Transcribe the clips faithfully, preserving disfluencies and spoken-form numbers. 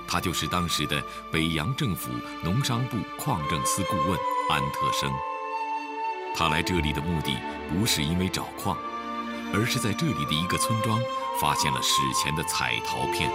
他就是当时的北洋政府农商部矿政司顾问安特生。他来这里的目的不是因为找矿，而是在这里的一个村庄发现了史前的彩陶片。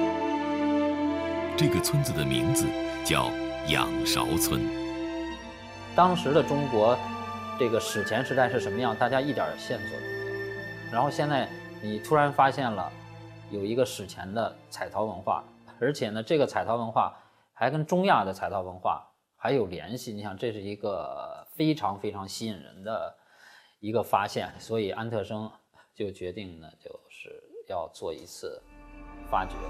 这个村子的名字叫仰韶村。 当时的中国这个史前时代是什么样，大家一点线索都没有。然后现在你突然发现了有一个史前的彩陶文化，而且呢，这个彩陶文化还跟中亚的彩陶文化还有联系。你想，这是一个非常非常吸引人的一个发现，所以安特生就决定呢，就是要做一次发掘。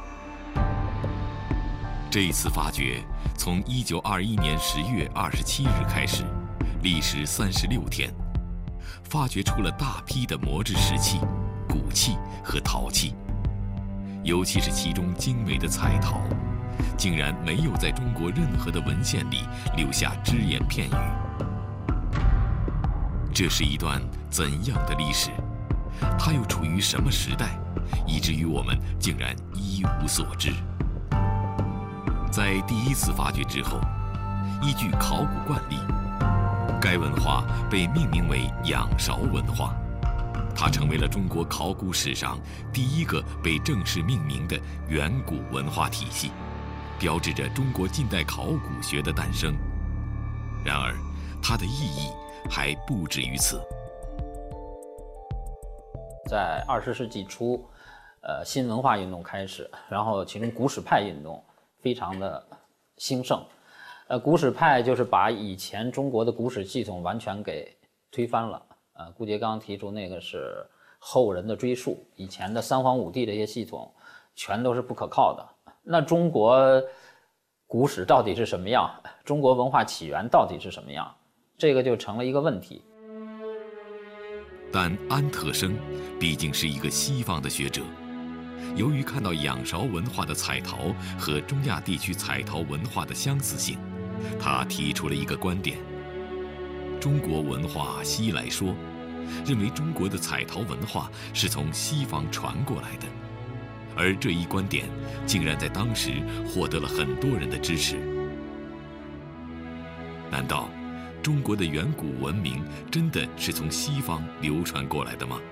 这一次发掘从一九二一年十月二十七日开始，历时三十六天，发掘出了大批的磨制石器、骨器和陶器，尤其是其中精美的彩陶，竟然没有在中国任何的文献里留下只言片语。这是一段怎样的历史？它又处于什么时代，以至于我们竟然一无所知？在第一次发掘之后，依据考古惯例，该文化被命名为仰韶文化，它成为了中国考古史上第一个被正式命名的远古文化体系，标志着中国近代考古学的诞生。然而，它的意义还不止于此。 在二十世纪初，呃，新文化运动开始，然后其中古史派运动非常的兴盛。呃，古史派就是把以前中国的古史系统完全给推翻了。呃，顾颉刚提出那个是后人的追溯，以前的三皇五帝这些系统全都是不可靠的。那中国古史到底是什么样？中国文化起源到底是什么样？这个就成了一个问题。 但安特生毕竟是一个西方的学者，由于看到仰韶文化的彩陶和中亚地区彩陶文化的相似性，他提出了一个观点：中国文化西来说，认为中国的彩陶文化是从西方传过来的。而这一观点竟然在当时获得了很多人的支持。难道中国的远古文明真的是从西方流传过来的吗？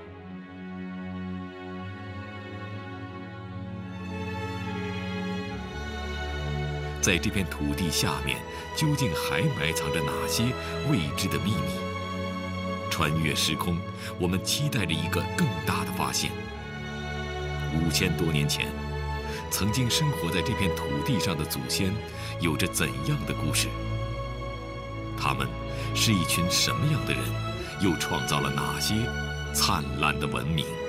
在这片土地下面，究竟还埋藏着哪些未知的秘密？穿越时空，我们期待着一个更大的发现。五千多年前，曾经生活在这片土地上的祖先，有着怎样的故事？他们是一群什么样的人？又创造了哪些灿烂的文明？